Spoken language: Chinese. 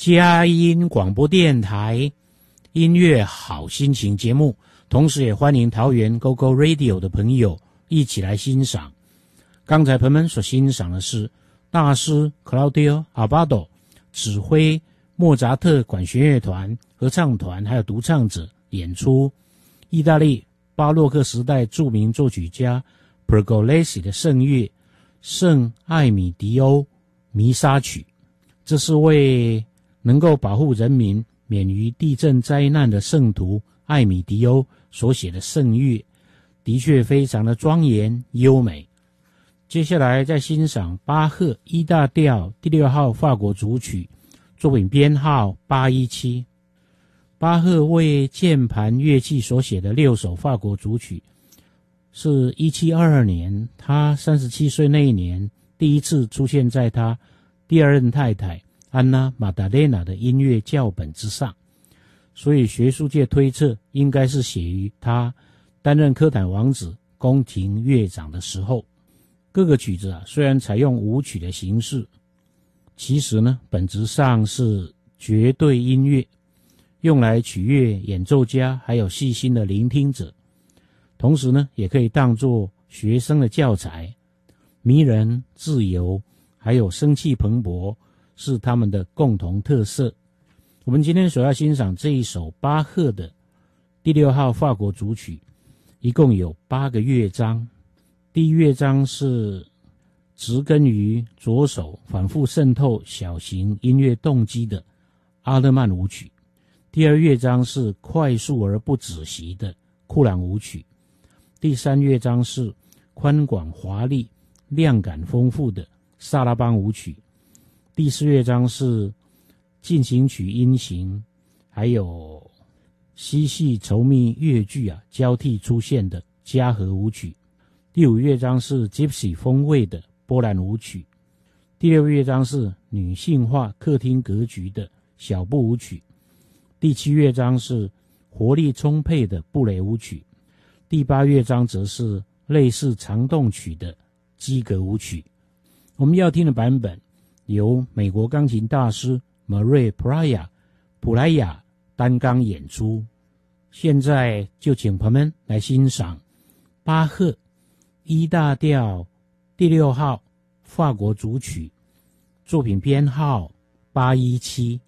佳音广播电台音乐好心情节目，同时也欢迎桃园 GoGo Radio 的朋友一起来欣赏。刚才朋友们所欣赏的是大师 Claudio Abbado 指挥莫扎特管弦乐团、合唱团还有独唱者演出意大利巴洛克时代著名作曲家 Pergolesi 的圣乐圣艾米迪欧弥撒曲。这是为能够保护人民免于地震灾难的圣徒艾米迪欧所写的圣乐，的确非常的庄严优美。接下来再欣赏巴赫 E 大调第6号法国组曲，作品编号817。巴赫为键盘乐器所写的6首法国组曲，是1722年他37岁那一年第一次出现在他第二任太太安娜·马达雷娜的音乐教本之上，所以学术界推测应该是写于他担任科坦王子宫廷乐长的时候。各个曲子虽然采用舞曲的形式，其实呢本质上是绝对音乐，用来取悦演奏家还有细心的聆听者，同时呢也可以当作学生的教材。迷人、自由还有生气蓬勃是他们的共同特色。我们今天所要欣赏这一首巴赫的第6号法国组曲，一共有8个乐章。第一乐章是植根于左手反复渗透小型音乐动机的阿勒曼舞曲。第二乐章是快速而不止息的库朗舞曲。第三乐章是宽广华丽、量感丰富的萨拉邦舞曲。第四乐章是进行曲音型还有嬉戏稠密乐句交替出现的嘉禾舞曲。第五乐章是 Gypsy 风味的波兰舞曲。第六乐章是女性化客厅格局的小步舞曲。第七乐章是活力充沛的布雷舞曲。第八乐章则是类似长动曲的基格舞曲。我们要听的版本由美国钢琴大师 Murray Praya 普莱亚担纲演出。现在就请朋友们来欣赏巴赫E 大调第6号法国组曲，作品编号817。